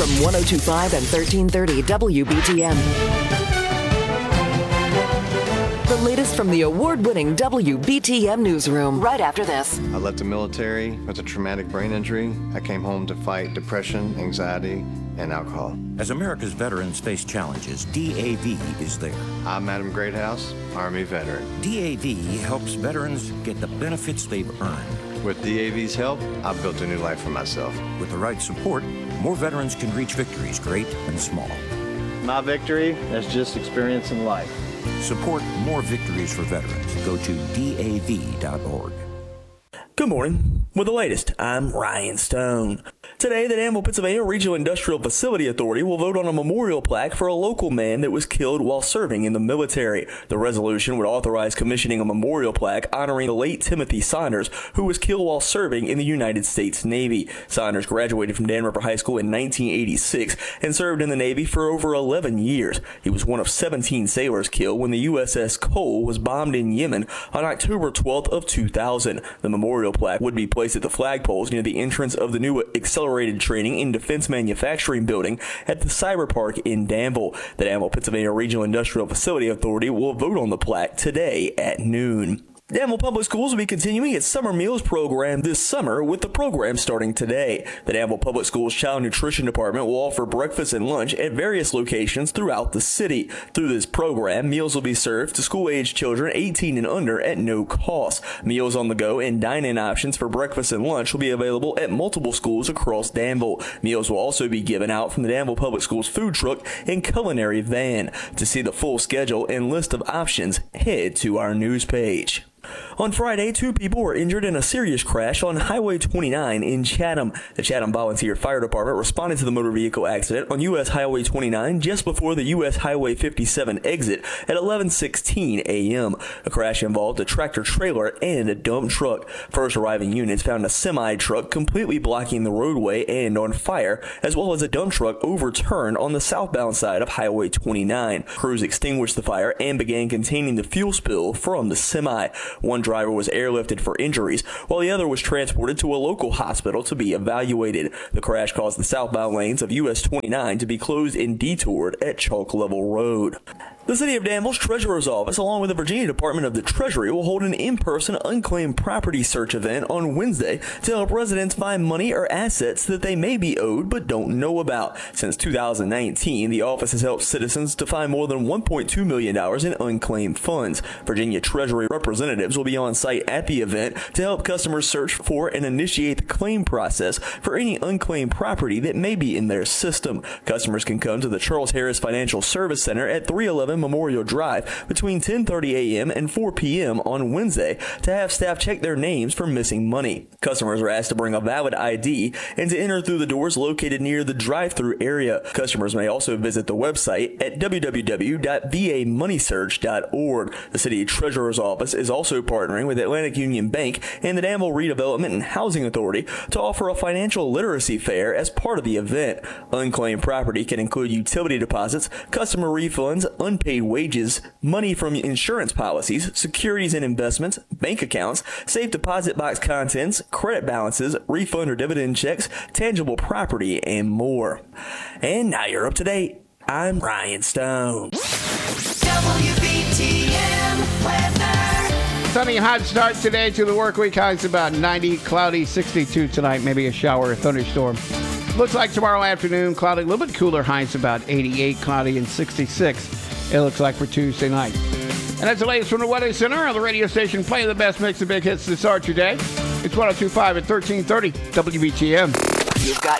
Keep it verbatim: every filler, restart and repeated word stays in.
from one oh two point five and thirteen thirty W B T M. The latest from the award-winning W B T M newsroom right after this. I left the military with a traumatic brain injury. I came home to fight depression, anxiety, and alcohol. As America's veterans face challenges, D A V is there. I'm Adam Greathouse, Army veteran. D A V helps veterans get the benefits they've earned. With D A V's help, I've built a new life for myself. With the right support, more veterans can reach victories, great and small. My victory is just experiencing life. Support more victories for veterans. Go to D A V dot org. Good morning. With the latest, I'm Ryan Stone. Today, the Danville, Pennsylvania Regional Industrial Facility Authority will vote on a memorial plaque for a local man that was killed while serving in the military. The resolution would authorize commissioning a memorial plaque honoring the late Timothy Saunders, who was killed while serving in the United States Navy. Saunders graduated from Dan River High School in nineteen eighty-six and served in the Navy for over eleven years. He was one of seventeen sailors killed when the U S S Cole was bombed in Yemen on October twelfth of two thousand. The memorial plaque would be placed at the flagpoles near the entrance of the new Accelerated Training in Defense Manufacturing building at the Cyber Park in Danville. The Danville, Pennsylvania Regional Industrial Facility Authority will vote on the plaque today at noon. Danville Public Schools will be continuing its summer meals program this summer, with the program starting today. The Danville Public Schools Child Nutrition Department will offer breakfast and lunch at various locations throughout the city. Through this program, meals will be served to school-aged children eighteen and under at no cost. Meals on the go and dine-in options for breakfast and lunch will be available at multiple schools across Danville. Meals will also be given out from the Danville Public Schools food truck and culinary van. To see the full schedule and list of options, head to our news page. On Friday, two people were injured in a serious crash on Highway twenty-nine in Chatham. The Chatham Volunteer Fire Department responded to the motor vehicle accident on U S Highway twenty-nine just before the U S Highway fifty-seven exit at eleven sixteen a.m. The crash involved a tractor-trailer and a dump truck. First arriving units found a semi-truck completely blocking the roadway and on fire, as well as a dump truck overturned on the southbound side of Highway twenty-nine. Crews extinguished the fire and began containing the fuel spill from the semi. One driver was airlifted for injuries, while the other was transported to a local hospital to be evaluated. The crash caused the southbound lanes of U S twenty-nine to be closed and detoured at Chalk Level Road. The City of Danville's Treasurer's Office, along with the Virginia Department of the Treasury, will hold an in-person unclaimed property search event on Wednesday to help residents find money or assets that they may be owed but don't know about. Since two thousand nineteen, the office has helped citizens to find more than one point two million dollars in unclaimed funds. Virginia Treasury representatives will be on site at the event to help customers search for and initiate the claim process for any unclaimed property that may be in their system. Customers can come to the Charles Harris Financial Service Center at three eleven Memorial Drive between ten thirty a.m. and four p.m. on Wednesday to have staff check their names for missing money. Customers are asked to bring a valid I D and to enter through the doors located near the drive-through area. Customers may also visit the website at w w w dot v a money search dot org. The City Treasurer's Office is also partnering with Atlantic Union Bank and the Danville Redevelopment and Housing Authority to offer a financial literacy fair as part of the event. Unclaimed property can include utility deposits, customer refunds, unpaid wages, money from insurance policies, securities and investments, bank accounts, safe deposit box contents, credit balances, refund or dividend checks, tangible property, and more. And now you're up to date. I'm Ryan Stone. W B T M weather. Sunny, hot start today to the work week. Highs about ninety, cloudy, sixty-two tonight, maybe a shower or thunderstorm. Looks like tomorrow afternoon, cloudy, a little bit cooler, highs about eighty-eight, cloudy, and sixty-six. It looks like for Tuesday night. And that's the latest from the Weather Center on the radio station playing the best mix of big hits to start your day. It's one oh two point five at thirteen thirty W B T M. You've got